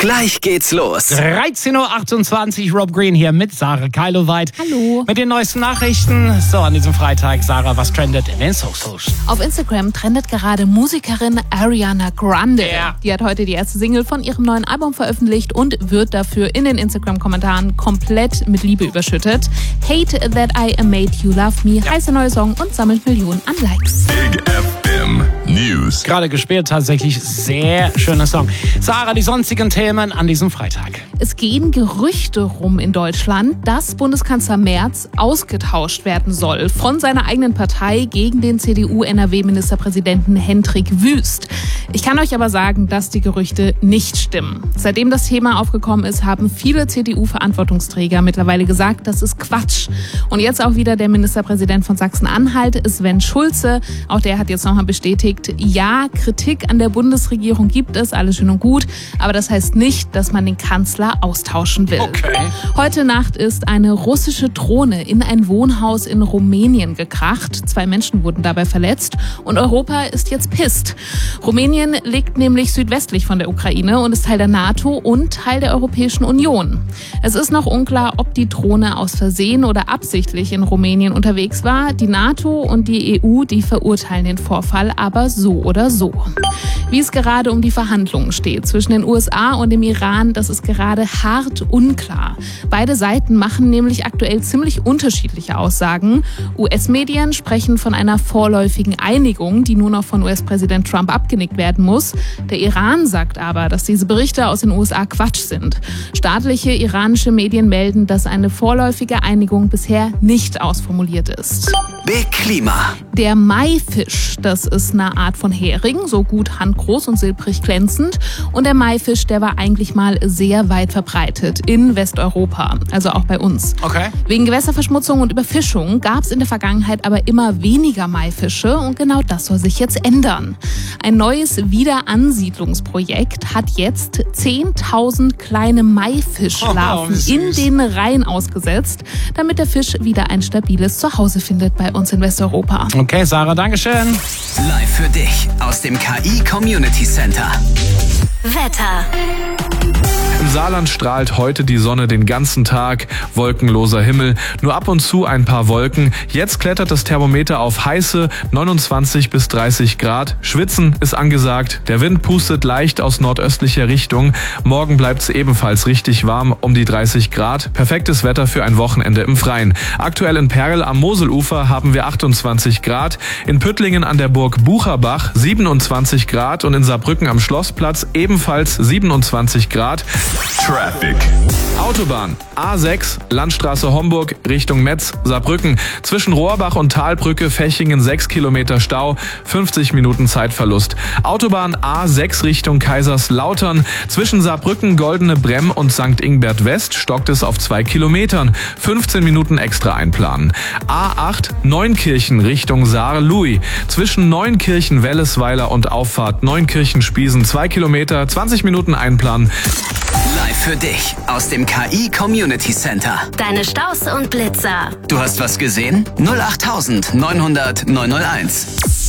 Gleich geht's los. 13.28 Uhr, Rob Green hier mit Sarah Keiloweit. Hallo. Mit den neuesten Nachrichten. So, an diesem Freitag, Sarah, was trendet in den Socials? Auf Instagram trendet gerade Musikerin Ariana Grande. Ja. Die hat heute die erste Single von ihrem neuen Album veröffentlicht und wird dafür in den Instagram-Kommentaren komplett mit Liebe überschüttet. Hate That I Made You Love Me heißt der neue Song und sammelt Millionen an Likes. Big FM News. Gerade gespielt, tatsächlich sehr schöner Song. Sarah, die sonstigen Themen an diesem Freitag. Es gehen Gerüchte rum in Deutschland, dass Bundeskanzler Merz ausgetauscht werden soll von seiner eigenen Partei gegen den CDU-NRW-Ministerpräsidenten Hendrik Wüst. Ich kann euch aber sagen, dass die Gerüchte nicht stimmen. Seitdem das Thema aufgekommen ist, haben viele CDU-Verantwortungsträger mittlerweile gesagt, das ist Quatsch. Und jetzt auch wieder der Ministerpräsident von Sachsen-Anhalt, Sven Schulze. Auch der hat jetzt nochmal bestätigt, ja, Kritik an der Bundesregierung gibt es, alles schön und gut. Aber das heißt nicht, dass man den Kanzler austauschen will. Okay. Heute Nacht ist eine russische Drohne in ein Wohnhaus in Rumänien gekracht. 2 Menschen wurden dabei verletzt und Europa ist jetzt pisst. Rumänien liegt nämlich südwestlich von der Ukraine und ist Teil der NATO und Teil der Europäischen Union. Es ist noch unklar, ob die Drohne aus Versehen oder absichtlich in Rumänien unterwegs war. Die NATO und die EU, die verurteilen den Vorfall aber so oder so. Wie es gerade um die Verhandlungen steht zwischen den USA und dem Iran, das ist gerade hart unklar. Beide Seiten machen nämlich aktuell ziemlich unterschiedliche Aussagen. US-Medien sprechen von einer vorläufigen Einigung, die nur noch von US-Präsident Trump abgenickt werden muss. Der Iran sagt aber, dass diese Berichte aus den USA Quatsch sind. Staatliche iranische Medien melden, dass eine vorläufige Einigung bisher nicht ausformuliert ist. Big Klima. Der Maifisch, das ist eine Art von Hering, so gut handgroß und silbrig glänzend. Und der Maifisch, der war eigentlich mal sehr weit verbreitet in Westeuropa, also auch bei uns. Okay. Wegen Gewässerverschmutzung und Überfischung gab es in der Vergangenheit aber immer weniger Maifische und genau das soll sich jetzt ändern. Ein neues Wiederansiedlungsprojekt hat jetzt 10.000 kleine Maifischlarven in den Rhein ausgesetzt, damit der Fisch wieder ein stabiles Zuhause findet bei uns in Westeuropa. Okay, Sarah, Dankeschön. Live für dich aus dem KI Community Center. Wetter. Im Saarland strahlt heute die Sonne den ganzen Tag, wolkenloser Himmel, nur ab und zu ein paar Wolken. Jetzt klettert das Thermometer auf heiße 29 bis 30 Grad. Schwitzen ist angesagt, der Wind pustet leicht aus nordöstlicher Richtung. Morgen bleibt es ebenfalls richtig warm, um die 30 Grad. Perfektes Wetter für ein Wochenende im Freien. Aktuell in Perl am Moselufer haben wir 28 Grad, in Püttlingen an der Burg Bucherbach 27 Grad und in Saarbrücken am Schlossplatz ebenfalls 27 Grad. Traffic. Autobahn A6, Landstraße Homburg Richtung Metz, Saarbrücken. Zwischen Rohrbach und Talbrücke Fechingen 6 Kilometer Stau, 50 Minuten Zeitverlust. Autobahn A6 Richtung Kaiserslautern. Zwischen Saarbrücken, Goldene Bremm und St. Ingbert West stockt es auf 2 Kilometern. 15 Minuten extra einplanen. A8 Neunkirchen Richtung Saar-Louis. Zwischen Neunkirchen, Wellesweiler und Auffahrt Neunkirchen-Spiesen 2 Kilometer, 20 Minuten einplanen. Live für dich aus dem KI Community Center. Deine Staus und Blitzer. Du hast was gesehen? 08900 901.